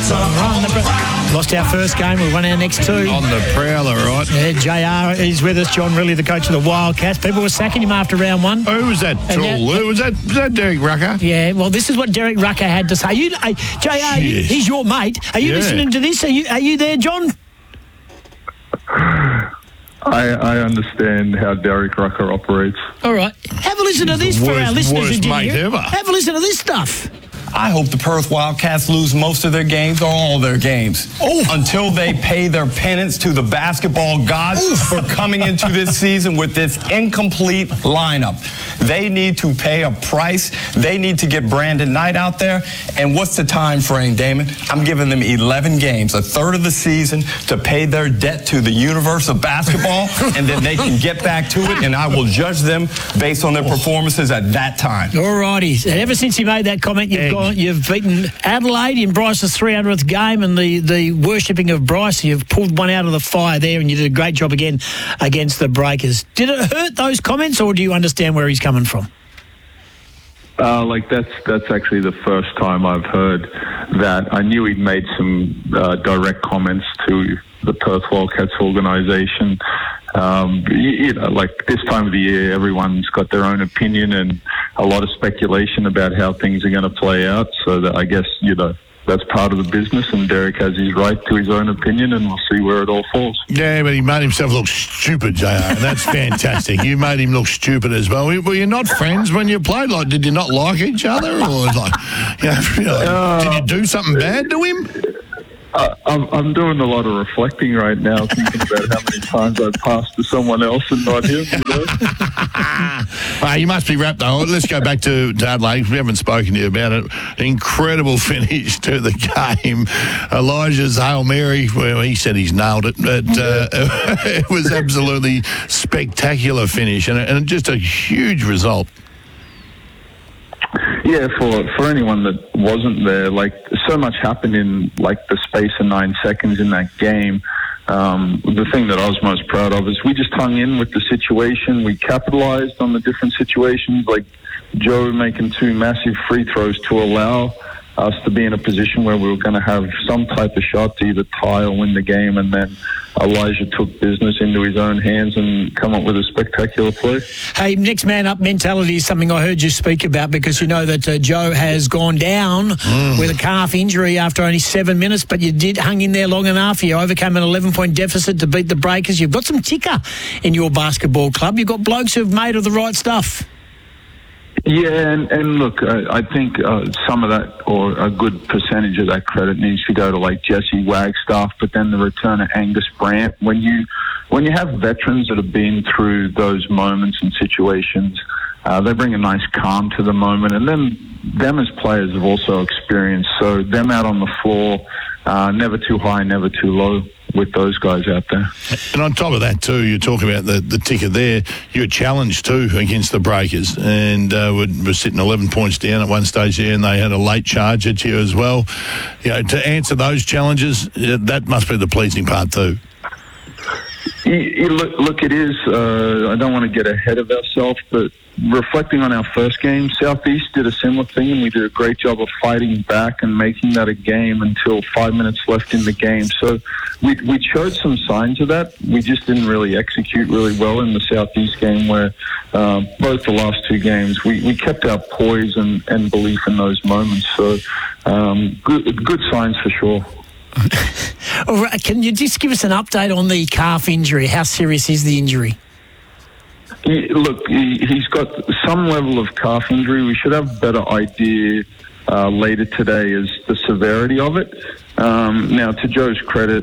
Lost our first game. We won our next two. On the prowler, right? Yeah, JR is with us. John Rillie, the coach of the Wildcats. People were sacking him after round one. Who was that tool? Who was that? Was that Derek Rucker? Yeah, well, this is what Derek Rucker had to say. JR, he's your mate. Are you listening to this? Are you there, John? I understand how Derek Rucker operates. All right. Have a listen to this for our listeners who didn't hear it. Ever. Have a listen to this stuff. I hope the Perth Wildcats lose most of their games or all their games until they pay their penance to the basketball gods for coming into this season with this incomplete lineup. They need to pay a price. They need to get Brandon Knight out there. And what's the time frame, Damon? I'm giving them 11 games, a third of the season, to pay their debt to the universe of basketball, and then they can get back to it, and I will judge them based on their performances at that time. All righty. Ever since you made that comment, you've beaten Adelaide in Bryce's 300th game, and the worshipping of Bryce, you've pulled one out of the fire there, and you did a great job again against the Breakers. Did it hurt, those comments, or do you understand where he's coming from? That's actually the first time I've heard that. I knew he'd made some direct comments to the Perth Wildcats organisation. Like this time of the year, everyone's got their own opinion and a lot of speculation about how things are going to play out. So that I guess, that's part of the business, and Derek has his right to his own opinion, and we'll see where it all falls. Yeah, but he made himself look stupid, JR, and that's fantastic. You made him look stupid as well. Were you not friends when you played? Like, did you not like each other? Or did you do something bad to him? I'm doing a lot of reflecting right now, thinking about how many times I've passed to someone else and not him. You must be wrapped though. Let's go back to Adelaide. We haven't spoken to you about it. Incredible finish to the game. Elijah's Hail Mary, well, he said he's nailed it, but it was absolutely spectacular finish and just a huge result. Yeah, for anyone that wasn't there, so much happened in the space of 9 seconds in that game. The thing that I was most proud of is we just hung in with the situation. We capitalized on the different situations, like Joe making 2 massive free throws to allow us to be in a position where we were going to have some type of shot to either tie or win the game, and then Elijah took business into his own hands and come up with a spectacular play. Hey, next man up mentality is something I heard you speak about, because you know that Joe has gone down with a calf injury after only 7 minutes, but you hung in there long enough. You overcame an 11-point deficit to beat the Breakers. You've got some ticker in your basketball club. You've got blokes who've made of the right stuff. Yeah, and look, I think some of that, or a good percentage of that credit, needs to go to Jesse Wagstaff, but then the return of Angus Brandt. When you have veterans that have been through those moments and situations, they bring a nice calm to the moment, and then them as players have also experienced. So them out on the floor, never too high, never too low with those guys out there. And on top of that too, you talk about the ticker there, you were challenged too against the Breakers, and were sitting 11 points down at one stage there, and they had a late charge at you as well. To answer those challenges, that must be the pleasing part too. Look, it is. I don't want to get ahead of ourselves, but reflecting on our first game, Southeast did a similar thing, and we did a great job of fighting back and making that a game until 5 minutes left in the game. So we showed some signs of that. We just didn't really execute really well in the Southeast game, where both the last 2 games we kept our poise and belief in those moments. So good signs for sure. All right, can you just give us an update on the calf injury? How serious is the injury? He's got some level of calf injury. We should have a better idea later today as the severity of it. Now, to Joe's credit,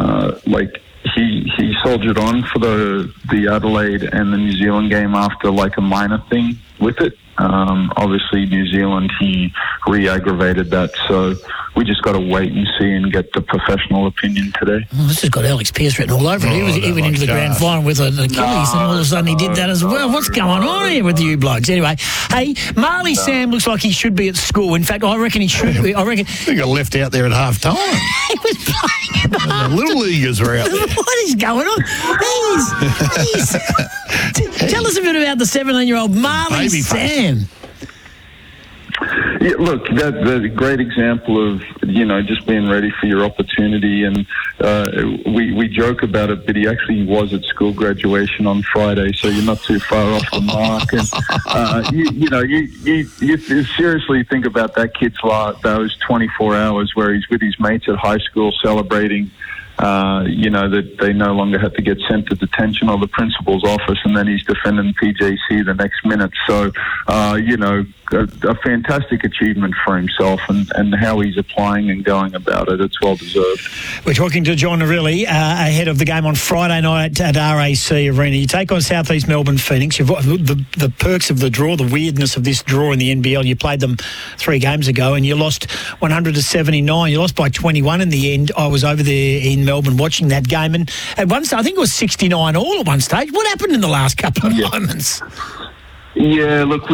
he soldiered on for the Adelaide and the New Zealand game after a minor thing with it. Obviously, New Zealand, he re-aggravated that, so we just got to wait and see and get the professional opinion today. Well, this has got Alex Pearce written all over it. He went into the grand final with an Achilles, and all of a sudden he did that as well. What's going on here with you blokes? Anyway, hey, Marley Sam looks like he should be at school. In fact, I reckon he should be. I think got left out there at half time. He was playing at half. The little leaguers were out there. What is going on? Tell us a bit about the 17-year-old Marley Sam. Yeah, look, that's a great example of, just being ready for your opportunity. And we joke about it, but he actually was at school graduation on Friday, so you're not too far off the mark. And, you seriously think about that kid's life, those 24 hours where he's with his mates at high school celebrating, that they no longer have to get sent to detention or the principal's office, and then he's defending PJC the next minute. So, a fantastic achievement for himself and how he's applying and going about it. It's well deserved. We're talking to John Norilli ahead of the game on Friday night at RAC Arena. You take on South East Melbourne Phoenix. You've got the perks of the draw, the weirdness of this draw in the NBL. You played them 3 games ago and you lost 100-79. You lost by 21 in the end. I was over there in Melbourne watching that game, and at one stage, I think it was 69 all at one stage. What happened in the last couple of moments? Yeah, look,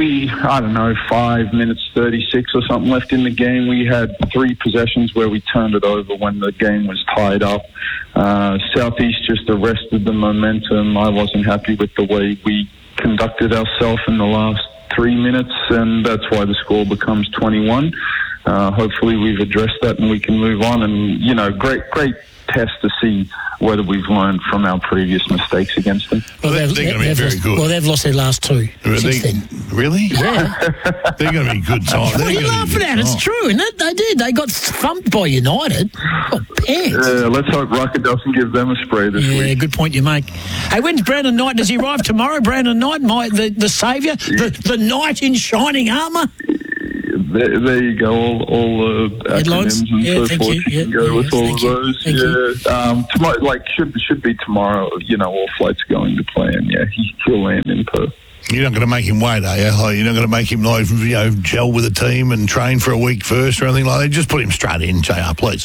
5 minutes 36 or something left in the game. We had 3 possessions where we turned it over when the game was tied up. Southeast just arrested the momentum. I wasn't happy with the way we conducted ourselves in the last 3 minutes, and that's why the score becomes 21. Hopefully we've addressed that and we can move on. And, great test to see whether we've learned from our previous mistakes against them. Well, they're going to be very good. Well, they've lost their last 2 since then. Really? Yeah. They're going to be good time. What are you laughing at? It's true, and they did. They got thumped by United. Let's hope Rucker doesn't give them a spray this week. Yeah, good point you make. Hey, when's Brandon Knight? Does he arrive tomorrow? Brandon Knight, the saviour, the knight in shining armour? There you go, all headlines and so forth. You can go with all of those. Tomorrow, should be tomorrow. All flights going to plan. Yeah, he'll land in Perth. You're not going to make him wait, are you? You're not going to make him gel with the team and train for a week first or anything like that. Just put him straight in, JR, please.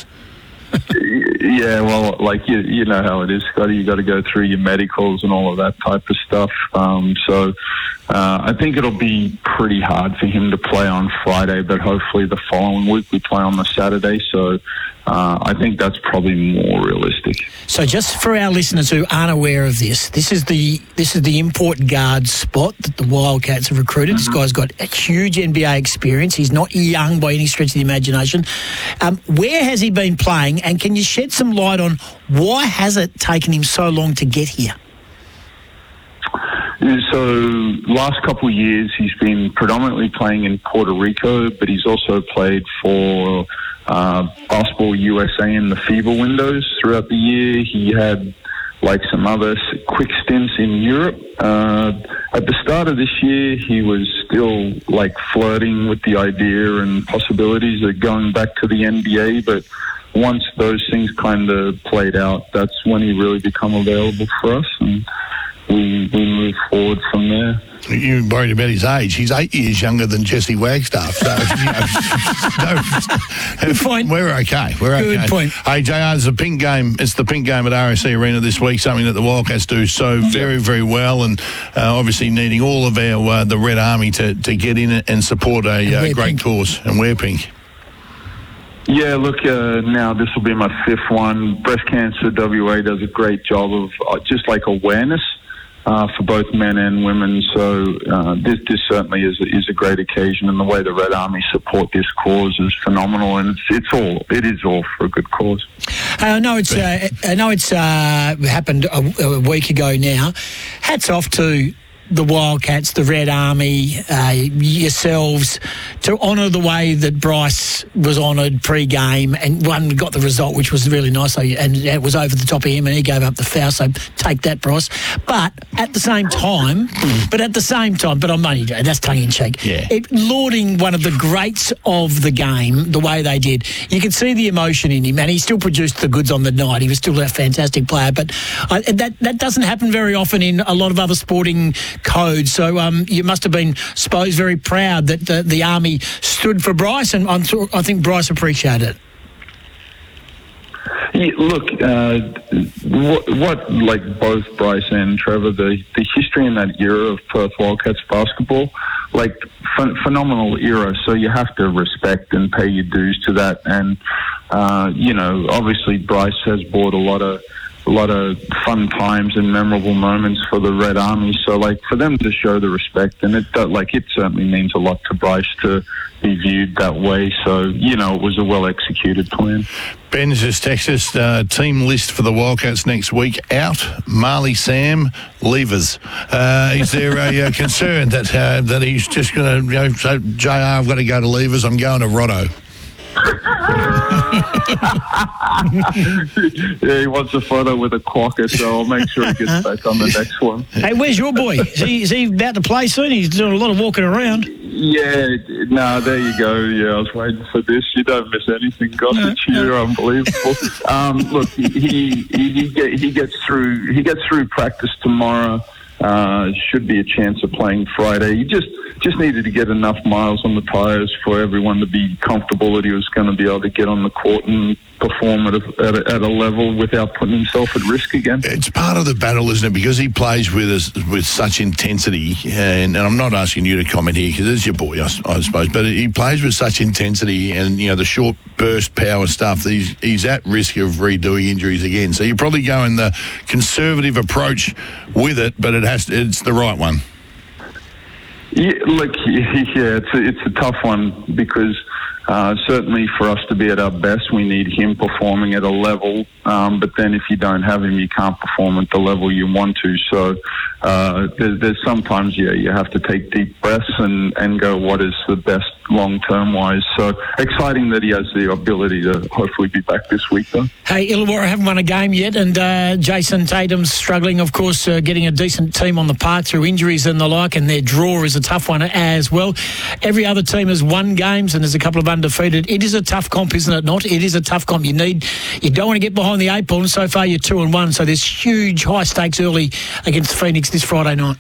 Yeah, well, you know how it is, Scotty. You got to go through your medicals and all of that type of stuff. So I think it'll be pretty hard for him to play on Friday, but hopefully the following week we play on the Saturday. So I think that's probably more realistic. So just for our listeners who aren't aware of this is the import guard spot that the Wildcats have recruited. This guy's got a huge NBA experience. He's not young by any stretch of the imagination. Where has he been playing, and can you shed some light on why has it taken him so long to get here? So last couple of years he's been predominantly playing in Puerto Rico, but he's also played for Basketball USA in the FIBA windows throughout the year. He had some other quick stints in Europe. At the start of this year, he was still flirting with the idea and possibilities of going back to the NBA, but once those things kind of played out, that's when he really become available for us, and we move forward from there. You're worried about his age. He's 8 years younger than Jesse Wagstaff. So, Good point. We're okay. Good point. Hey, JR, it's the pink game at RAC Arena this week, something that the Wildcats do so very, very well, and obviously needing all of the Red Army to get in and support a great cause and wear pink. Yeah, look, now this will be my 5th one. Breast Cancer WA does a great job of just awareness for both men and women. So this certainly is a great occasion, and the way the Red Army support this cause is phenomenal, and it is all for a good cause. I know it's happened a week ago now. Hats off to the Wildcats, the Red Army, yourselves, to honour the way that Bryce was honoured pre-game and got the result, which was really nice. And it was over the top of him and he gave up the foul, so take that, Bryce. But at the same time, but I'm only, that's tongue-in-cheek, lauding one of the greats of the game the way they did. You could see the emotion in him, and he still produced the goods on the night. He was still a fantastic player, but that doesn't happen very often in a lot of other sporting codes. So you must have been, suppose, very proud that the Army stood for Bryce, and I think Bryce appreciated it. Yeah, look, what both Bryce and Trevor, the history in that era of Perth Wildcats basketball, phenomenal era. So you have to respect and pay your dues to that. And obviously Bryce has brought a lot of fun times and memorable moments for the Red Army. So, like, for them to show the respect, and it certainly means a lot to Bryce to be viewed that way. So, it was a well-executed plan. Ben's just texted us, team list for the Wildcats next week out, Marley Sam, Levers. Is there a concern that he's just going to go, so JR, I've got to go to Levers, I'm going to Rotto? Yeah, he wants a photo with a quokka, so I'll make sure he gets back on the next one. Hey, where's your boy? Is he about to play soon? He's doing a lot of walking around. Yeah, there you go. Yeah, I was waiting for this. You don't miss anything, Gossage. You're unbelievable. Look, he gets through practice tomorrow. Should be a chance of playing Friday. He just needed to get enough miles on the tyres for everyone to be comfortable that he was going to be able to get on the court and perform at a level without putting himself at risk again. It's part of the battle, isn't it? Because he plays with such intensity, and I'm not asking you to comment here because it's your boy, I suppose, but he plays with such intensity and, the short burst power stuff, he's at risk of redoing injuries again. So you're probably going the conservative approach with it, but it's the right one. Yeah, it's a tough one because certainly for us to be at our best, we need him performing at a level. But then if you don't have him, you can't perform at the level you want to. So there's sometimes, you have to take deep breaths and go, what is the best long-term wise? So exciting that he has the ability to hopefully be back this week, though. Hey, Illawarra haven't won a game yet, and Jason Tatum's struggling, of course, getting a decent team on the park through injuries and the like, and their draw is a tough one as well. Every other team has won games, and there's a couple of undefeated. It is a tough comp, isn't it not? It is a tough comp. You don't want to get behind the 8 ball, and so far you're 2-1, so there's huge high stakes early against Phoenix this Friday night.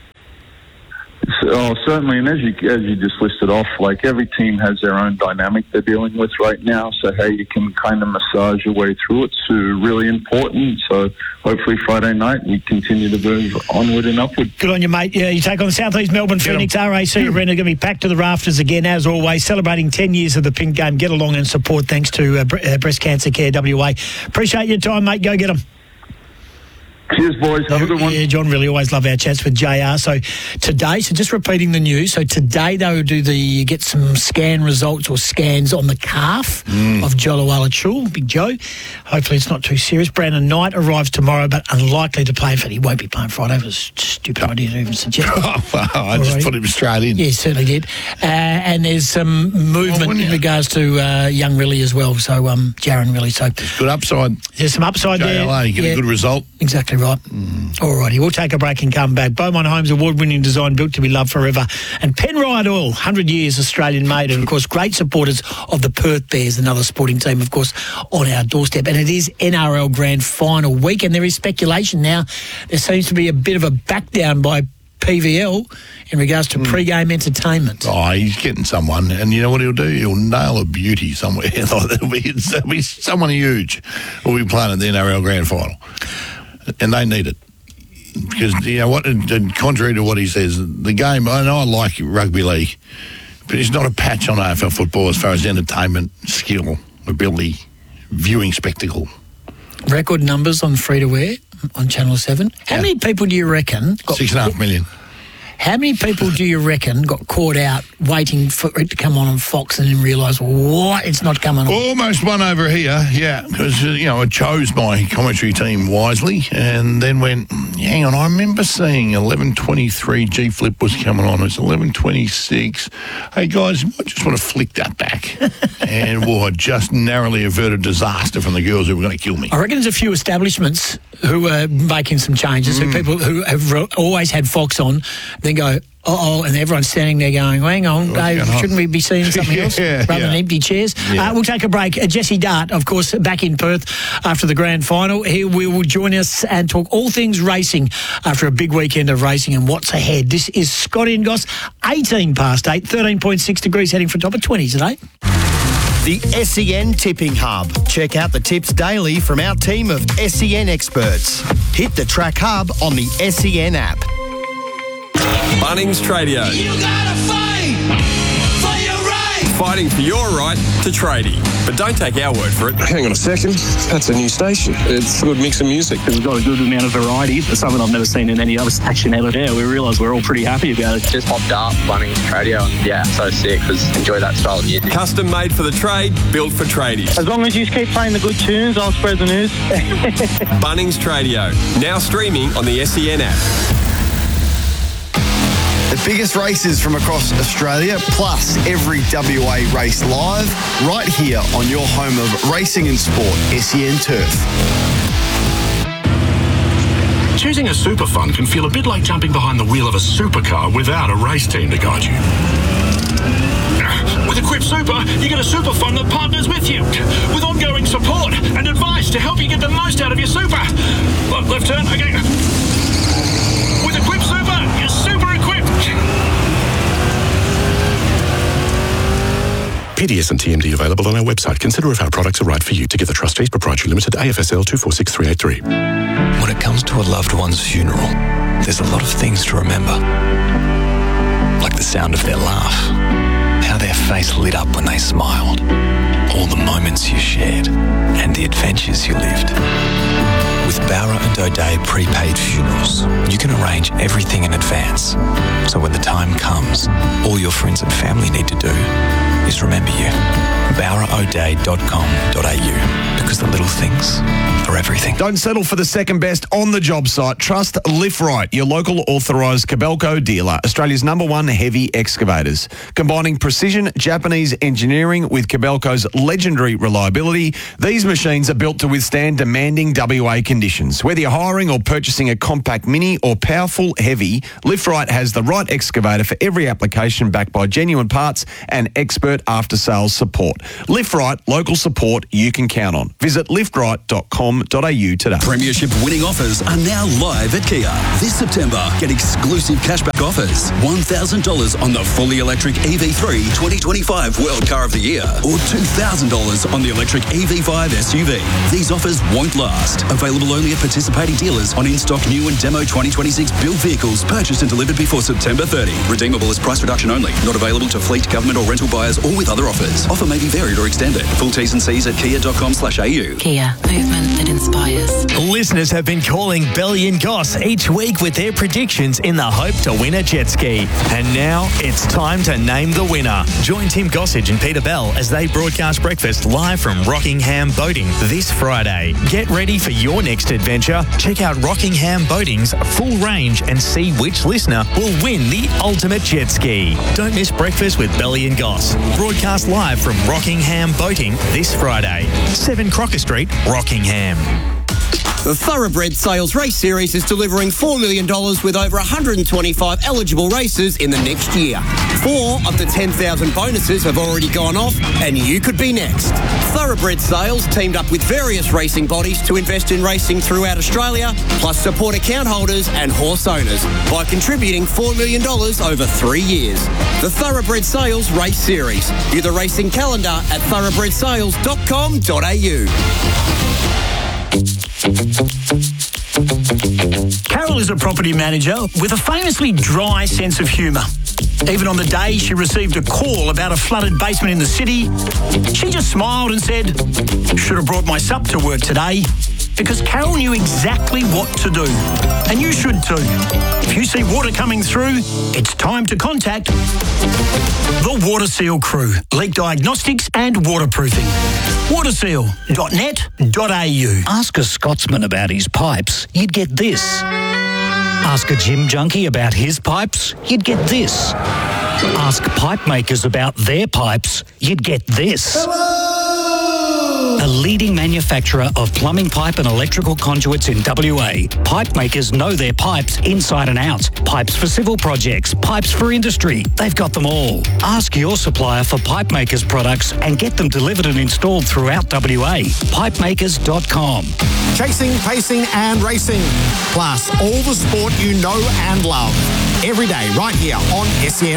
Oh, certainly, and as you just listed off, like every team has their own dynamic they're dealing with right now. So how you can kind of massage your way through it's really important. So hopefully Friday night we continue to move onward and upward. Good on you, mate. Yeah, you take on the South East Melbourne Phoenix. RAC Arena going to be packed to the rafters again, as always, celebrating 10 years of the Pink Game. Get along and support thanks to Breast Cancer Care WA. Appreciate your time, mate. Go get them. Cheers, boys. Have a good one. Yeah, John, really always love our chats with JR. So today, just repeating the news, so today they will get some scan results or scans on the calf of Jolawala Chul, Big Joe. Hopefully it's not too serious. Brandon Knight arrives tomorrow, but unlikely to play. In fact, he won't be playing Friday. It was a stupid idea to even suggest. I just put him straight in. Yeah, certainly did. And there's some movement in regards to young Riley as well, so Jaron Riley. So good upside. There's some upside there. JLA, get a good result. Exactly right. All righty, we'll take a break and come back. Beaumont Homes award-winning design, built to be loved forever. And Penrite Oil, 100 years Australian-made, and, of course, great supporters of the Perth Bears, another sporting team, of course, on our doorstep. And it is NRL Grand Final week, and there is speculation now. There seems to be a bit of a back-down by PVL in regards to pre-game entertainment. Oh, he's getting someone, and you know what he'll do? He'll nail a beauty somewhere. There'll be someone huge will be playing at the NRL Grand Final. And they need it. Because, you know what, and contrary to what he says, the game, and I like rugby league, but it's not a patch on AFL football as far as entertainment, skill, ability, viewing spectacle. Record numbers on free-to-air on Channel 7. How many people do you reckon... 6.5 million. How many people do you reckon got caught out waiting for it to come on Fox and then realised, what, it's not coming on? Almost one over here, yeah, because, I chose my commentary team wisely and then went, hang on, I remember seeing 11:23 G-Flip was coming on. It's 11:26. Hey, guys, I just want to flick that back. And, I just narrowly averted disaster from the girls who were going to kill me. I reckon there's a few establishments who are making some changes, people who have always had Fox on, then go, and everyone's standing there going, hang on, Dave, shouldn't we be seeing something else rather than empty chairs? Yeah. We'll take a break. Jesse Dart, of course, back in Perth after the grand final. He will join us and talk all things racing after a big weekend of racing and what's ahead. This is Scott Ingos, 18 past 8, 13.6 degrees, heading for a top of 20 today. The SEN Tipping Hub. Check out the tips daily from our team of SEN experts. Hit the Track Hub on the SEN app. Bunnings Tradio. You gotta fight for your right. fighting for your right to tradie. But don't take our word for it. Hang on a second. That's a new station. It's a good mix of music. We've got a good amount of variety. It's something I've never seen in any other station out there. We realise we're all pretty happy about it. Just popped up Bunnings Radio and yeah, so sick because enjoy that style of music. Custom made for the trade, built for tradies. As long as you keep playing the good tunes, I'll spread the news. Bunnings Tradio, now streaming on the SEN app. The biggest races from across Australia, plus every WA race live, right here on your home of racing and sport, SEN Turf. Choosing a super fund can feel a bit like jumping behind the wheel of a supercar without a race team to guide you. With Equip Super, you get a super fund that partners with you, with ongoing support and advice to help you get the most out of your super. Left turn, okay. With Equip Super, you're super equipped. PDS and TMD available on our website. Consider if our products are right for you. Together Trustees Proprietary Limited, AFSL 246383. When it comes to a loved one's funeral, there's a lot of things to remember. Like the sound of their laugh, how their face lit up when they smiled, all the moments you shared, and the adventures you lived. With Bowra and O'Dea prepaid funerals, you can arrange everything in advance. So when the time comes, all your friends and family need to do is remember you. BowraO'Dea.com.au, because the little things are everything. Don't settle for the second best on the job site. Trust Lift Right, your local authorised Kobelco dealer, Australia's #1 heavy excavators. Combining precision Japanese engineering with Kobelco's legendary reliability, these machines are built to withstand demanding WA conditions. Whether you're hiring or purchasing a compact mini or powerful heavy, Lift Right has the right excavator for every application, backed by genuine parts and expert after-sales support. Lift Right, local support you can count on. Visit liftright.com.au today. Premiership winning offers are now live at Kia. This September, get exclusive cashback offers. $1,000 on the fully electric EV3 2025 World Car of the Year, or $2,000 on the electric EV5 SUV. These offers won't last. Available only at participating dealers on in-stock new and demo 2026 built vehicles purchased and delivered before September 30. Redeemable as price reduction only. Not available to fleet, government or rental buyers or with other offers. Offer may be varied or extended. Full T's and C's at kia.com/au. Kia, movement that inspires. Listeners have been calling Belly and Goss each week with their predictions in the hope to win a jet ski. And now it's time to name the winner. Join Tim Gossage and Peter Bell as they broadcast breakfast live from Rockingham Boating this Friday. Get ready for your next adventure. Check out Rockingham Boating's full range and see which listener will win the ultimate jet ski. Don't miss breakfast with Belly and Goss. Broadcast live from Rockingham Boating this Friday. 7 Crocker Street, Rockingham. The Thoroughbred Sales Race Series is delivering $4 million with over 125 eligible races in the next year. 4 of the 10,000 bonuses have already gone off, and you could be next. Thoroughbred Sales teamed up with various racing bodies to invest in racing throughout Australia, plus support account holders and horse owners by contributing $4 million over 3 years. The Thoroughbred Sales Race Series. View the racing calendar at thoroughbredsales.com.au. Carol is a property manager with a famously dry sense of humour. Even on the day she received a call about a flooded basement in the city, she just smiled and said, "Should have brought my sup to work today." Because Carol knew exactly what to do. And you should too. If you see water coming through, it's time to contact the Water Seal crew. Leak diagnostics and waterproofing. waterseal.net.au. Ask a Scotsman about his pipes, you'd get this. Ask a gym junkie about his pipes, you'd get this. Ask pipe makers about their pipes, you'd get this. A leading manufacturer of plumbing pipe and electrical conduits in WA. Pipe makers know their pipes inside and out. Pipes for civil projects, pipes for industry. They've got them all. Ask your supplier for pipe makers products and get them delivered and installed throughout WA. Pipemakers.com. Chasing, pacing and racing. Plus all the sport you know and love. Every day right here on SEN